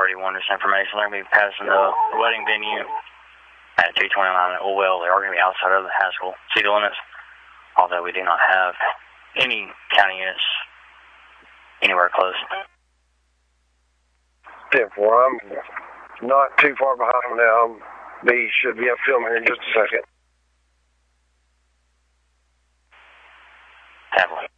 31, just information. They're going to be passing the wedding venue at 229 at Oldwell. They are going to be outside of the Haskell city limits, although we do not have any county units anywhere close. 10-4, I'm not too far behind now. Should be up filming here in just a second. Tablet.